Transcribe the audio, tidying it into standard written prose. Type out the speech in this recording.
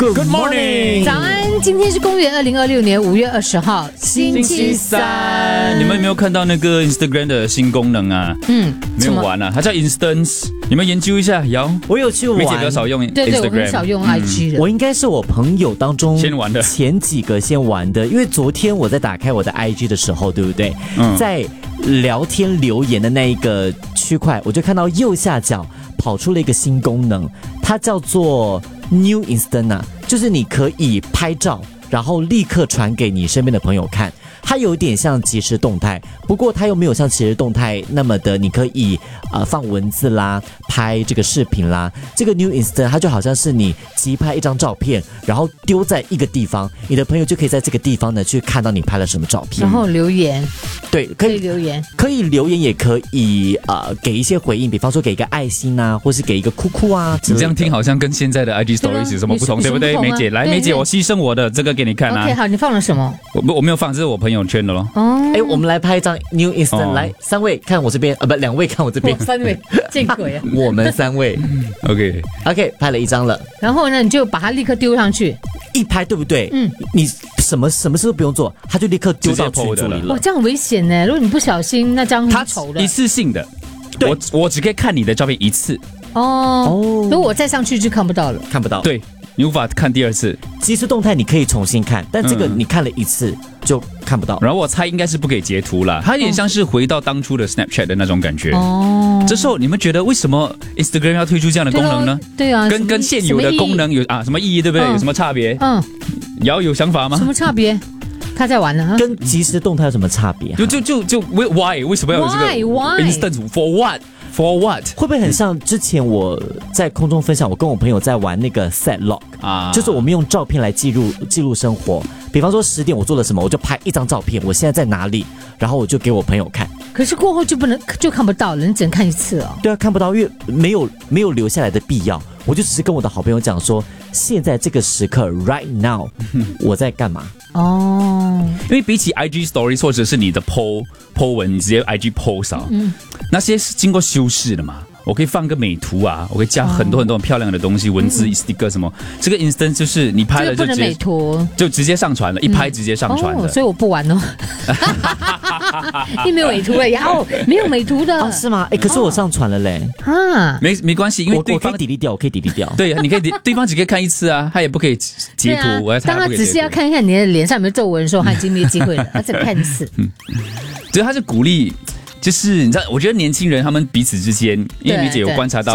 Good morning， 早安，今天是公元2026年5月20号，星期三。 你们有没有看到那个 Instagram 的新功能啊？没有玩啊，它叫 Instance， 你们研究一下。 我有去玩， 梅姐比较少用 Instagram， 对，我很少用 IG 的。 我应该是我朋友当中先玩的， 前几个先玩的，因为昨天我在打开我的 IG 的时候，对不对？在聊天留言的那一个区块，我就看到右下角跑出了一个新功能，它叫做 New Instant， 就是你可以拍照，然后立刻传给你身边的朋友看。它有点像即时动态，不过它又没有像即时动态那么的，你可以放文字啦，拍这个视频啦。这个 New Instant 它就好像是你即拍一张照片，然后丢在一个地方，你的朋友就可以在这个地方呢去看到你拍了什么照片， 然后留言， 对， 可以留言， 可以留言，也可以给一些回应，比方说给一个爱心啊，或是给一个哭哭啊。 你这样听好像跟现在的 IG Stories 有什么不同，对不对？梅姐，来，梅姐，我牺牲我的这个给你看啊。 OK， 好，你放了什么？ 我没有放，这是我朋友圈的咯。 我们来拍一张 New Instant，来，3位看我这边，不，2位看我这边 ，3位，见鬼啊！ 我们3位，OK， 拍了一张了。 然后呢，你就把它立刻丢上去， 一拍对不对？你什么事都不用做，他就立刻丢到群组里了。 哇，这样很危险呢！如果你不小心，那张很丑的。 一次性的，我只可以看你的照片一次。 如果我再上去就看不到了， 看不到。 对。你无法看第二次， 即时动态你可以重新看，但这个你看了一次就看不到。 然后我猜应该是不可以截图啦，它有点像是回到当初的 Snapchat 的那种感觉。这时候你们觉得为什么 Instagram 要推出这样的功能呢？ 对啊， 跟现有的功能有什么意义，对不对？有什么差别？有想法吗？ 什么差别？他在玩呢， 跟即时动态有什么差别？ 就 why 为什么要有这个 Instant for what？For what？ 会不会很像之前我在空中分享，我跟我朋友在玩那个 Set Log 就是我们用照片来记录生活。比方说10点我做了什么，我就拍一张照片，我现在在哪里，然后我就给我朋友看。 可是过后就看不到了，你只能看一次哦。 对啊，看不到，因为没有留下来的必要。我就只是跟我的好朋友讲说，现在这个时刻 right now 我在干嘛。 因为比起 IG Stories 或者是你的 po 文，你直接 IG post 那些是经过修饰的嘛。我可以放个美图啊，我可以加很多很漂亮的东西，文字 sticker 什么。这个 instant 就是你拍了就直接美图就直接上传了，一拍直接上传了。 所以我不玩哦。你没有美图了呀？没有美图的是吗？可是我上传了嘞。 没关系，因为对方我可以delete掉。 对，你可以对方只可以看一次啊，他也不可以截图。 当他只是要看一看你的脸上有没有皱纹的时候，他已经没有机会了，他只看一次。 所以他是鼓励。就是你知道，我觉得年轻人他们彼此之间，因为米姐有观察到